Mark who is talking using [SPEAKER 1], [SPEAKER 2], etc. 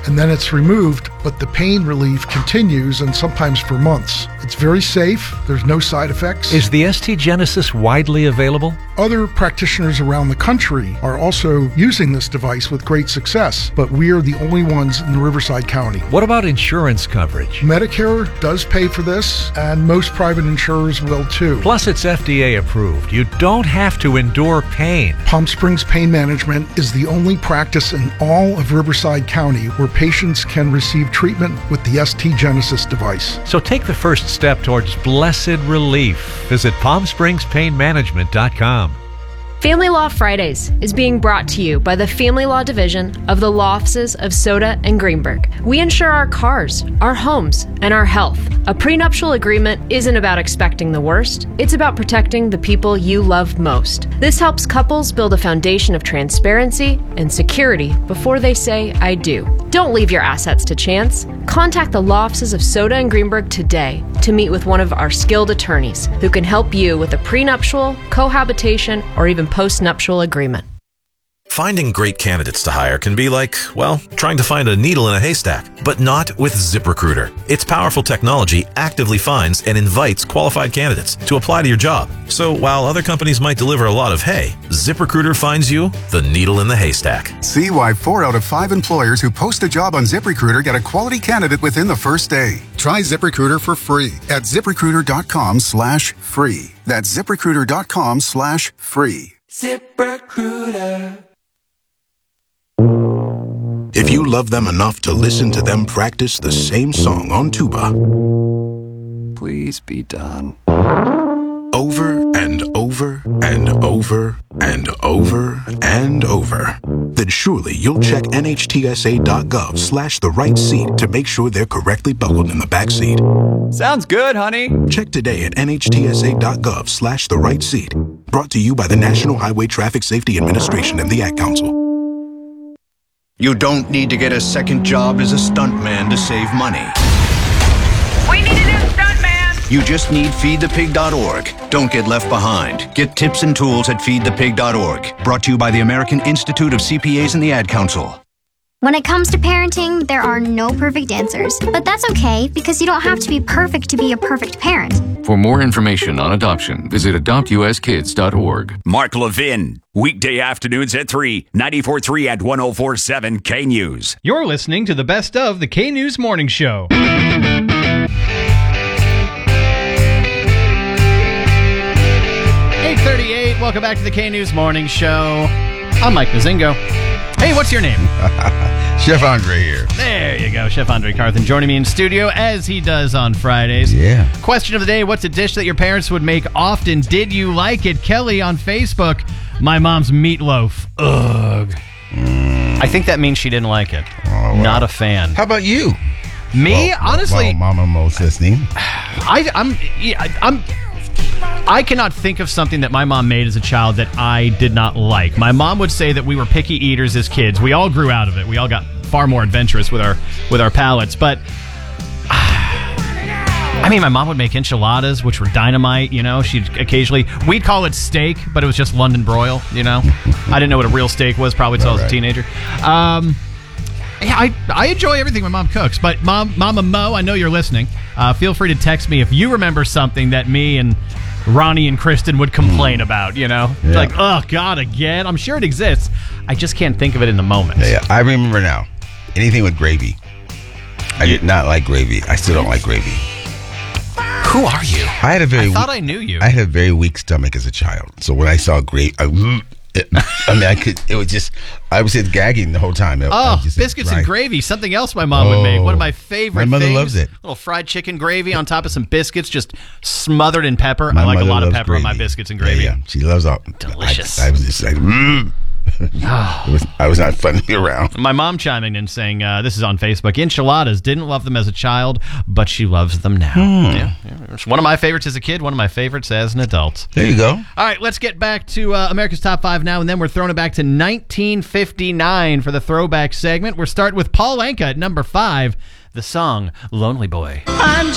[SPEAKER 1] and then it's removed, but the pain relief continues and sometimes for months. It's very safe. There's no side effects.
[SPEAKER 2] Is the ST Genesis widely available?
[SPEAKER 1] Other practitioners around the country are also using this device with great success, but we are the only ones in the Riverside County.
[SPEAKER 2] What about insurance coverage?
[SPEAKER 1] Medicare does pay for this, and most private insurers will too.
[SPEAKER 2] Plus, it's FDA approved. You don't have to endure pain.
[SPEAKER 1] Palm Springs Pain Management is the only practice in all of Riverside County where patients can receive treatment with the ST Genesis device.
[SPEAKER 2] So take the first step towards blessed relief. Visit PalmSpringsPainManagement.com.
[SPEAKER 3] Family Law Fridays is being brought to you by the Family Law Division of the law offices of Soda and Greenberg. We insure our cars, our homes, and our health. A prenuptial agreement isn't about expecting the worst. It's about protecting the people you love most. This helps couples build a foundation of transparency and security before they say, I do. Don't leave your assets to chance. Contact the law offices of Soda and Greenberg today to meet with one of our skilled attorneys who can help you with a prenuptial, cohabitation, or even post-nuptial agreement.
[SPEAKER 4] Finding great candidates to hire can be like, well, trying to find a needle in a haystack, but not with ZipRecruiter. Its powerful technology actively finds and invites qualified candidates to apply to your job. So while other companies might deliver a lot of hay, ZipRecruiter finds you the needle in the haystack.
[SPEAKER 5] See why 4 out of 5 employers who post a job on ZipRecruiter get a quality candidate within the first day. Try ZipRecruiter for free at ZipRecruiter.com/free. That's ZipRecruiter.com/free.
[SPEAKER 6] ZipRecruiter.
[SPEAKER 7] If you love them enough to listen to them practice the same song on tuba,
[SPEAKER 6] Please be done.
[SPEAKER 7] over and over and over and over and over, then surely you'll check NHTSA.gov/the right seat to make sure they're correctly buckled in the back seat.
[SPEAKER 6] Sounds good, honey.
[SPEAKER 7] Check today at NHTSA.gov/the right seat. Brought to you by the National Highway Traffic Safety Administration and the Ad Council.
[SPEAKER 8] You don't need to get a second job as a stuntman to save money.
[SPEAKER 9] We need a new stuntman!
[SPEAKER 8] You just need feedthepig.org. Don't get left behind. Get tips and tools at feedthepig.org. Brought to you by the American Institute of CPAs and the Ad Council.
[SPEAKER 10] When it comes to parenting, there are no perfect answers. But that's okay, because you don't have to be perfect to be a perfect parent.
[SPEAKER 11] For more information on adoption, visit adoptuskids.org.
[SPEAKER 12] Mark Levin, weekday afternoons at 3, 94.3 and 104.7 K-News.
[SPEAKER 13] You're listening to the best of the K-News Morning Show. 8:38, welcome back to the K-News Morning Show. I'm Mike Mazingo. Hey, what's your name?
[SPEAKER 14] Chef Andre here.
[SPEAKER 13] There you go, Chef Andre Carthen joining me in studio as he does on Fridays.
[SPEAKER 14] Yeah.
[SPEAKER 13] Question of the day, what's a dish that your parents would make often? Did you like it? Kelly on Facebook, my mom's meatloaf. Ugh. I think that means she didn't like it.
[SPEAKER 14] Oh, wow.
[SPEAKER 13] Not a fan.
[SPEAKER 14] How about you?
[SPEAKER 13] Me? Honestly.
[SPEAKER 14] Well, Mama Mo's listening.
[SPEAKER 13] I cannot think of something that my mom made as a child that I did not like. My mom would say that we were picky eaters as kids. We all grew out of it. We all got far more adventurous with our palates. But I mean, my mom would make enchiladas, which were dynamite. You know, she'd occasionally, we'd call it steak, but it was just London broil. You know, I didn't know what a real steak was probably until I was a teenager. Yeah, I enjoy everything my mom cooks, but Mama Mo, I know you're listening. Feel free to text me if you remember something that me and Ronnie and Kristen would complain about, you know? Yeah. Like, oh, God, again? I'm sure it exists. I just can't think of it in the moment.
[SPEAKER 14] Yeah, I remember now. Anything with gravy. I did not like gravy. I still don't like gravy.
[SPEAKER 13] Who are you?
[SPEAKER 14] I
[SPEAKER 13] thought I knew you.
[SPEAKER 14] I had a very weak stomach as a child. So when I saw gravy, I was gagging the whole time.
[SPEAKER 13] Biscuits and gravy, something else my mom would make. One of my favorite things.
[SPEAKER 14] My mother loves it.
[SPEAKER 13] Little fried chicken gravy on top of some biscuits, just smothered in pepper. I like a lot of pepper on my biscuits and gravy.
[SPEAKER 14] Yeah. She loves all.
[SPEAKER 13] Delicious.
[SPEAKER 14] I was just like, I was not fun to be around.
[SPEAKER 13] My mom chiming in saying, this is on Facebook, enchiladas, didn't love them as a child, but she loves them now. Yeah. It's one of my favorites as a kid, one of my favorites as an adult.
[SPEAKER 14] There you go.
[SPEAKER 13] All right, let's get back to America's Top 5 now, and then we're throwing it back to 1959 for the throwback segment. We're starting with Paul Anka at number 5, the song Lonely Boy.
[SPEAKER 6] I'm